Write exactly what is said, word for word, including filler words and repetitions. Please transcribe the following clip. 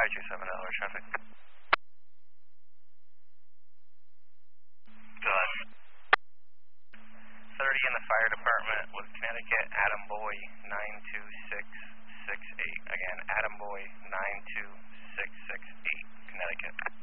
five two seven Delaware traffic. Good. thirty in the fire department with Connecticut, Adam Boy, nine two six six eight. Again, Adam Boy, nine two six six eight, Connecticut.